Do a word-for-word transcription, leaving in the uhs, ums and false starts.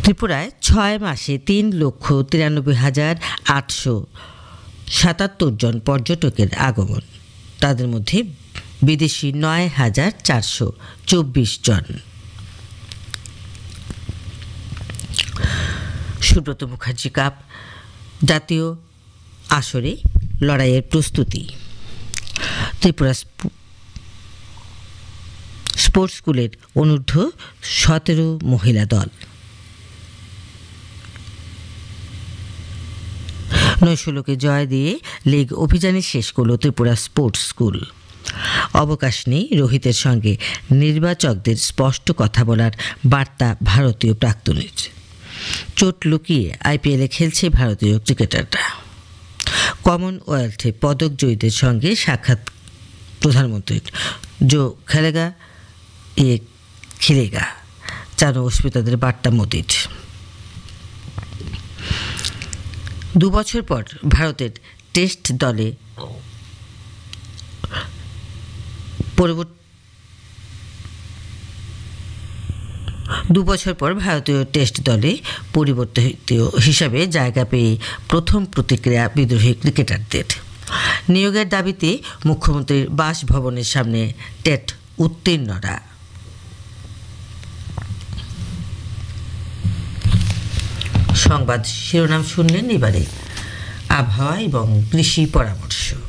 ত্রিপুরায় ছয় মাসে তিন লক্ষ তিরানব্বই হাজার আটশো সাতাত্তর জন পর্যটকের আগমন, তাদের মধ্যে বিদেশি নয় হাজার চারশো চব্বিশ জন। সুব্রত মুখার্জি কাপ জাতীয় আসরে লড়াইয়ের প্রস্তুতি। ত্রিপুরা স্পোর্টস স্কুলের অনূর্ধ্ব সতেরো মহিলা দল নয় ষোলোকে জয় দিয়ে লিগ অভিযানে শেষ করল ত্রিপুরা স্পোর্টস স্কুল। অবকাশ নেই রোহিতের সঙ্গে নির্বাচকদের স্পষ্ট কথা বলার বার্তা ভারতীয় প্রাক্তনীর। চোট লুকিয়ে আইপিএলে খেলছে ভারতীয় ক্রিকেটাররা। কমনওয়েলথে পদক জয়ীদের সঙ্গে সাক্ষাৎ প্রধানমন্ত্রীর। জো খেলেগা এ খেলেগা চারু অস্মিতাদের বার্তা মোদির। দু বছর পর ভারতের টেস্ট দলে পরবর্তী দু বছর পর ভারতীয় টেস্ট দলে পরিবর্তিত হিসাবে জায়গা পেয়ে প্রথম প্রতিক্রিয়া বিদ্রোহী ক্রিকেটারদের। নিয়োগের দাবিতে মুখ্যমন্ত্রীর বাসভবনের সামনে টেট উত্তীর্ণরা। সংবাদ শিরোনাম শুনলেন। এবারে আবহাওয়া এবং কৃষি পরামর্শ।